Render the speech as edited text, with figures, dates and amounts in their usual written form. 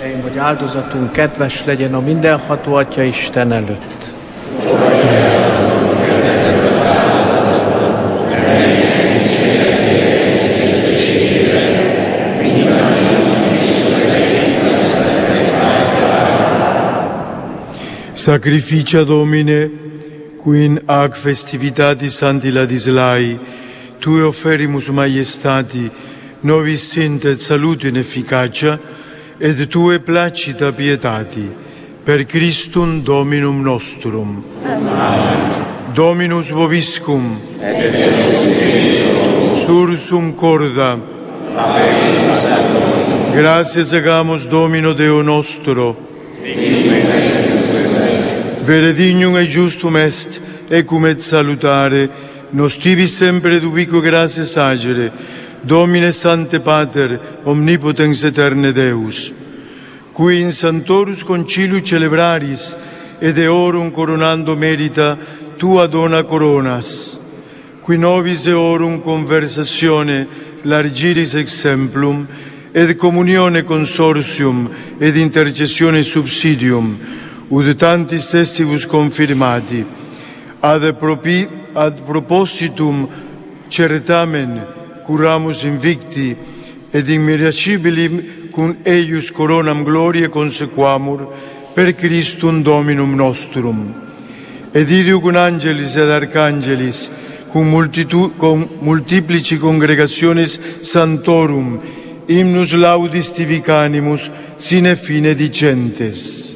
hogy áldozatunk kedves legyen a mindenható Atya Isten előtt. Sacrificia Domine, qui in ac festivitatis sancti ladislai, Tui offerimus maiestati, nobis sint et salutum efficacia, et Tue placita pietati, per Christum Dominum nostrum. Amen. Dominus vobiscum, sursum corda, gratias agamus Domino Deo nostro, vere dignum et justum est, ecum et salutare, nos tibi sempre dubico gratias agere, Domine Sancte Pater, omnipotens eterne Deus, qui in Santorus Concilium celebraris, et eorum coronando merita Tua dona coronas, qui nobis eorum conversatione largiris exemplum, et communione consortium, et intercessione subsidium, ud tantis testibus confirmati, ad propositum certamen curamus invicti, et in miracibilim cum eius coronam gloriae consequamur, per Christum Dominum nostrum. Et idiu cum angelis et arcangelis, cum multiplici congregationes santorum, hymnus laudis tibi canimus, sine fine dicentes.